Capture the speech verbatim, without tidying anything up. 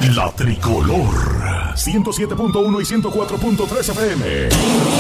La Tricolor ciento siete punto uno y ciento cuatro punto tres F M.